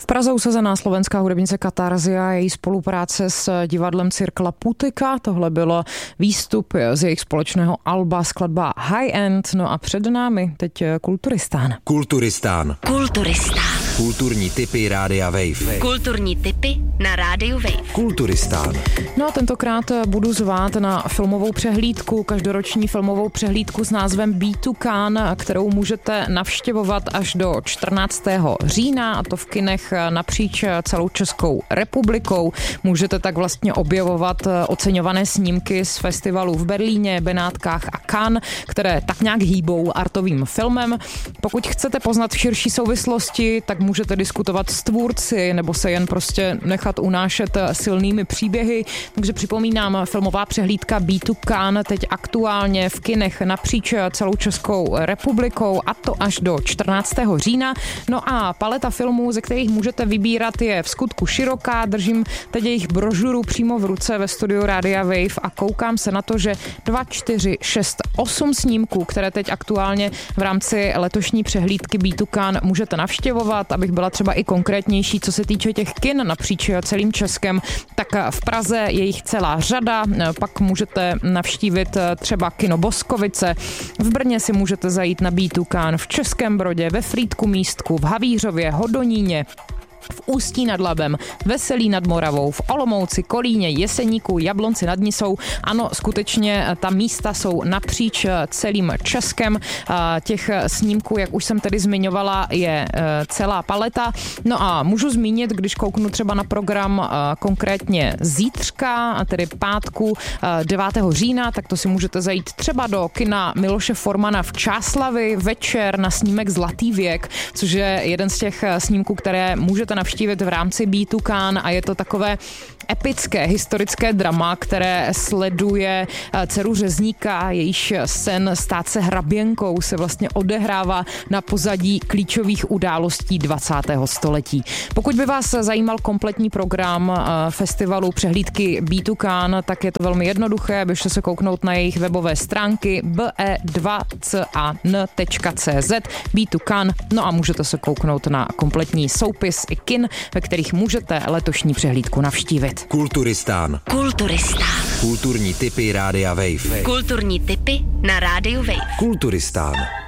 V Praze usazená slovenská hudebnice Katarzia, její spolupráce s divadlem Cirkla Putika, tohle bylo výstup z jejich společného alba, skladba High End, no a před námi teď Kulturistán. Kulturistán. Kulturní tipy Rádia Wave. Kulturní tipy na Rádiu Wave. Kulturistán. No a tentokrát budu zvát na filmovou přehlídku, každoroční filmovou přehlídku s názvem B2 Cannes, kterou můžete navštěvovat až do 14. října, a to v kinech napříč celou Českou republikou. Můžete tak vlastně objevovat oceňované snímky z festivalů v Berlíně, Benátkách a Cannes, které tak nějak hýbou artovým filmem. Pokud chcete poznat v širší souvislosti, tak můžete diskutovat s tvůrci nebo se jen prostě nechat unášet silnými příběhy. Takže připomínám, filmová přehlídka B2 Cannes teď aktuálně v kinech napříč celou Českou republikou, a to až do 14. října. No a paleta filmů, ze kterých můžete vybírat, je v skutku široká. Držím teď jejich brožuru přímo v ruce ve studiu Rádia Wave a koukám se na to, že 2, 4, 6, 8 snímků, které teď aktuálně v rámci letošní přehlídky B2 Cannes můžete navštěvovat. Abych byla třeba i konkrétnější, co se týče těch kin napříč celým Českem, tak v Praze je jich celá řada, pak můžete navštívit třeba kino Boskovice, v Brně si můžete zajít na B2 Cannes, v Českém Brodě, ve Frýdku Místku, v Havířově, Hodoníně, v Ústí nad Labem, Veselí nad Moravou, v Olomouci, Kolíně, Jeseníku, Jablonci nad Nisou. Ano, skutečně ta místa jsou napříč celým Českem. Těch snímků, jak už jsem tedy zmiňovala, je celá paleta. No a můžu zmínit, když kouknu třeba na program konkrétně zítřka, a tedy pátku 9. října, tak to si můžete zajít třeba do kina Miloše Formana v Čáslavi večer na snímek Zlatý věk, což je jeden z těch snímků, které můžete navštívit v rámci B2 Cannes, a je to takové epické historické drama, které sleduje dceru řezníka, jejíž sen stát se hraběnkou se vlastně odehrává na pozadí klíčových událostí 20. století. Pokud by vás zajímal kompletní program festivalu přehlídky B2 Cannes, tak je to velmi jednoduché, běžte se kouknout na jejich webové stránky be2can.cz B2 Cannes, no a můžete se kouknout na kompletní soupis i kin, ve kterých můžete letošní přehlídku navštívit. Kulturistán. Kulturní tipy Rádia Wave. Kulturní tipy na Rádiu Wave. Kulturistán.